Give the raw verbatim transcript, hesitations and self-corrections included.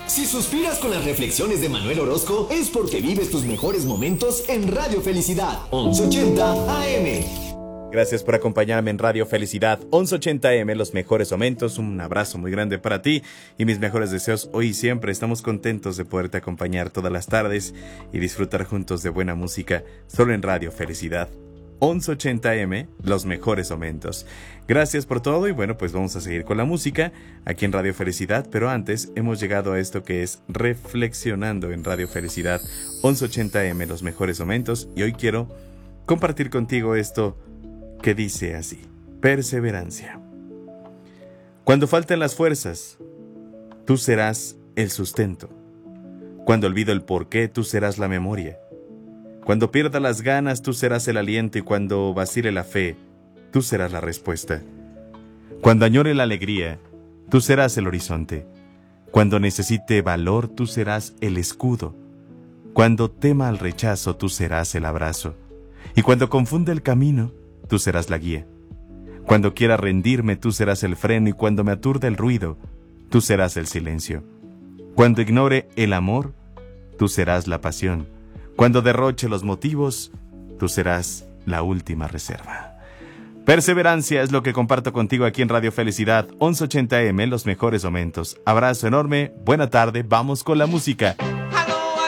Si suspiras con las reflexiones de Manuel Orozco, es porque vives tus mejores momentos en Radio Felicidad, once ochenta A M. Gracias por acompañarme en Radio Felicidad, once ochenta A M, los mejores momentos. Un abrazo muy grande para ti y mis mejores deseos hoy y siempre. Estamos contentos de poderte acompañar todas las tardes y disfrutar juntos de buena música solo en Radio Felicidad, once ochenta A M, los mejores momentos. Gracias por todo y bueno, pues vamos a seguir con la música aquí en Radio Felicidad, pero antes hemos llegado a esto que es Reflexionando en Radio Felicidad, once ochenta A M, los mejores momentos, y hoy quiero compartir contigo esto que dice así: perseverancia. Cuando falten las fuerzas, tú serás el sustento. Cuando olvido el porqué, tú serás la memoria. Cuando pierda las ganas, tú serás el aliento, y cuando vacile la fe, tú serás la respuesta. Cuando añore la alegría, tú serás el horizonte. Cuando necesite valor, tú serás el escudo. Cuando tema el rechazo, tú serás el abrazo. Y cuando confunde el camino, tú serás la guía. Cuando quiera rendirme, tú serás el freno, y cuando me aturde el ruido, tú serás el silencio. Cuando ignore el amor, tú serás la pasión. Cuando derroche los motivos, tú serás la última reserva. Perseverancia es lo que comparto contigo aquí en Radio Felicidad, once ochenta A M, los mejores momentos. Abrazo enorme, buena tarde, vamos con la música.